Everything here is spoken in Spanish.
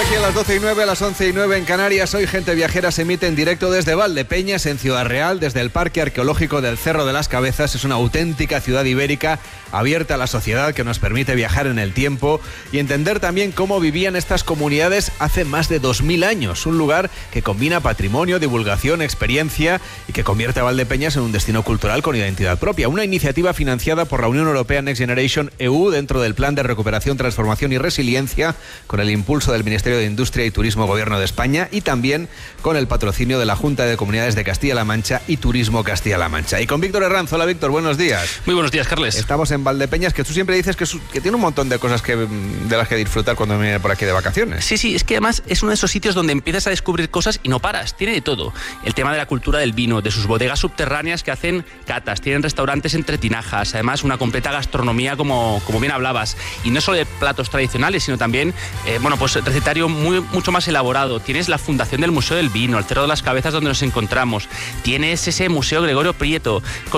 Aquí a las 12:09, a las 11:09 en Canarias. Hoy Gente Viajera se emite en directo desde Valdepeñas, en Ciudad Real, desde el Parque Arqueológico del Cerro de las Cabezas. Es una auténtica ciudad ibérica abierta a la sociedad que nos permite viajar en el tiempo y entender también cómo vivían estas comunidades hace más de 2000 años. Un lugar que combina patrimonio, divulgación, experiencia y que convierte a Valdepeñas en un destino cultural con identidad propia. Una iniciativa financiada por la Unión Europea Next Generation EU dentro del Plan de Recuperación, Transformación y Resiliencia, con el impulso del Ministerio de Industria y Turismo Gobierno de España y también con el patrocinio de la Junta de Comunidades de Castilla-La Mancha y Turismo Castilla-La Mancha. Y con Víctor Herranz. Hola Víctor, buenos días. Muy buenos días, Carles. Estamos en Valdepeñas, que tú siempre dices que tiene un montón de cosas de las que disfrutar cuando me viene por aquí de vacaciones. Sí, es que además es uno de esos sitios donde empiezas a descubrir cosas y no paras. Tiene de todo. El tema de la cultura del vino, de sus bodegas subterráneas que hacen catas, tienen restaurantes entre tinajas, además una completa gastronomía como bien hablabas. Y no solo de platos tradicionales, sino también, pues recetario mucho más elaborado. Tienes la fundación del Museo del Vino, el Cerro de las Cabezas donde nos encontramos. Tienes ese Museo Gregorio Prieto,